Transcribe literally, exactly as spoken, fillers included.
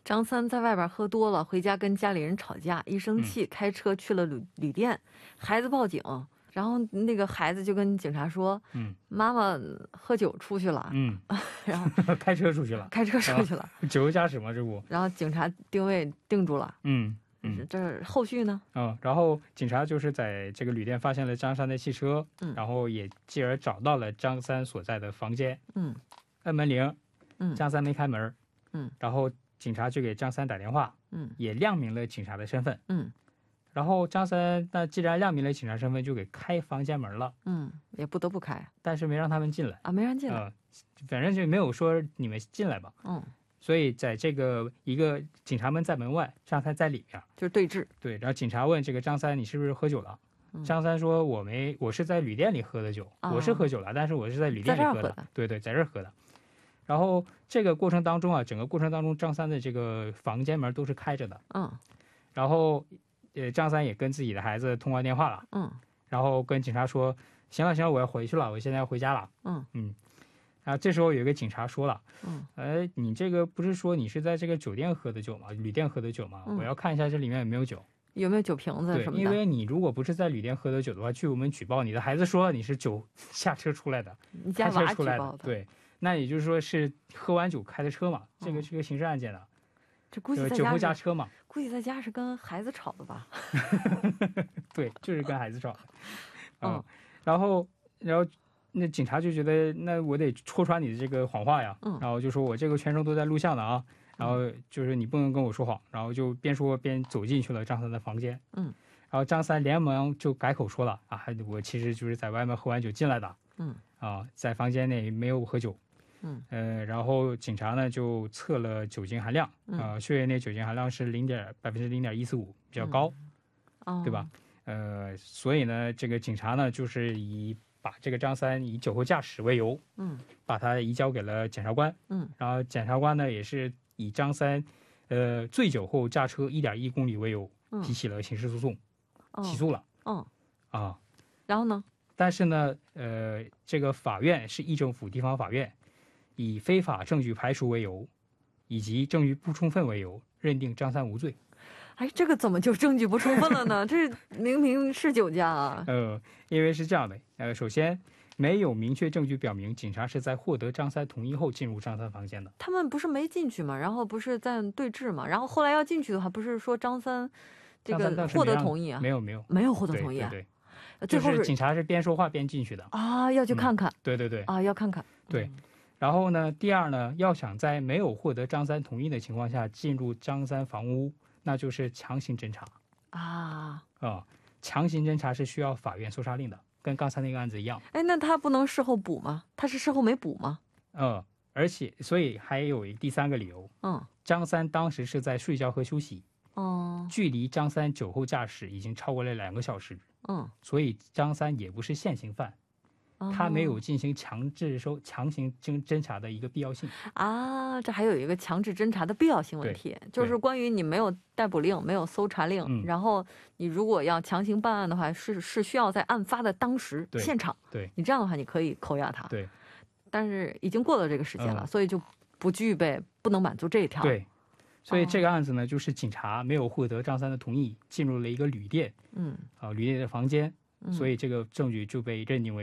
张三在外边喝多了，回家跟家里人吵架，一生气、 嗯、 开车去了旅旅店，孩子报警，然后那个孩子就跟警察说：“嗯，妈妈喝酒出去了。” 嗯， 然后开车出去了， 开车出去了， 啊、酒后驾驶嘛，这不？ 然后警察定位定住了。 嗯。嗯， 这后续呢？ 嗯，然后警察就是在这个旅店发现了张三的汽车，嗯，然后也继而找到了张三所在的房间，嗯，按门铃，嗯，张三没开门，嗯，然后警察就给张三打电话，嗯，也亮明了警察的身份，嗯，然后张三那既然亮明了警察身份，就给开房间门了， 嗯，也不得不开， 但是没让他们进来啊，没让进来， 呃，反正就没有说你们进来吧，嗯。所以在这个一个警察们在门外，张三在里面， 就是对峙。 对，然后警察问这个张三：“你是不是喝酒了？”嗯、张三说：“我没，我是在旅店里喝的酒，啊、我是喝酒了，但是我是在旅店里喝的。”对对，在这儿喝的。然后这个过程当中啊，整个过程当中，张三的这个房间门都是开着的。嗯。然后，呃，张三也跟自己的孩子通话电话了。嗯。然后跟警察说：“行了行了，我要回去了，我现在要回家了。”嗯嗯。啊，这时候有一个警察说了，嗯，哎，你这个不是说你是在这个酒店喝的酒吗？旅店喝的酒吗？嗯、我要看一下这里面有没有酒， 有没有酒瓶子什么的。 对，因为你如果不是在旅店喝的酒的话，据我们举报，你的孩子说你是酒下车出来的， 你家娃举报的， 对，那也就是说是喝完酒开的车嘛，这个是个刑事案件的， 这估计在家酒后驾车嘛， 估计在家是跟孩子吵的吧？ 对，就是跟孩子吵的，嗯，嗯然后，然后。那警察就觉得，那我得戳穿你的这个谎话呀，嗯，然后就说我这个全程都在录像的啊，然后就是你不能跟我说谎，然后就边说边走进去了张三的房间，嗯，然后张三连忙就改口说了啊，我其实就是在外面喝完酒进来的，嗯，啊，在房间内没有喝酒，嗯，呃，然后警察呢就测了酒精含量，啊，血液内酒精含量是零点百分之零点一四五，比较高，哦，对吧？呃，所以呢，这个警察呢就是以把这个张三以酒后驾驶为由，嗯，把他移交给了检察官，嗯，然后检察官呢也是以张三，呃，醉酒后驾车一点一公里为由，提起了刑事诉讼，嗯、起诉了，嗯，啊， 然后呢？ 但是呢，呃，这个法院是议政府地方法院，以非法证据排除为由，以及证据不充分为由，认定张三无罪。 哎，这个怎么就证据不充分了呢？这明明是酒驾啊！ 呃，因为是这样的，呃，首先没有明确证据表明警察是在获得张三同意后进入张三房间的。 他们不是没进去吗？然后不是在对峙吗？然后后来要进去的话，不是说张三这个获得同意啊？ 没有没有没有获得同意啊！ 对，对对最后是、就是、警察是边说话边进去的啊，要去看看。 嗯、对对对啊，要看看。 对。然后呢，第二呢，要想在没有获得张三同意的情况下进入张三房屋，那就是强行侦查啊啊、嗯！强行侦查是需要法院搜查令的，跟刚才那个案子一样。 哎，那他不能事后补吗？他是事后没补吗？ 嗯，而且所以还有第三个理由，嗯，张三当时是在睡觉和休息，哦，距离张三酒后驾驶已经超过了两个小时，嗯，所以张三也不是现行犯。他没有进行强制收、强行侦侦查的一个必要性啊，这还有一个强制侦查的必要性问题，就是关于你没有逮捕令、没有搜查令，嗯、然后你如果要强行办案的话，是是需要在案发的当时现场， 对你这样的话你可以扣押他， 对， 但是已经过了这个时间了，嗯、所以就不具备、不能满足这一条。 对，所以这个案子呢，就是警察没有获得张三的同意，进入了一个旅店，嗯，啊，旅店的房间，所以这个证据就被认定为。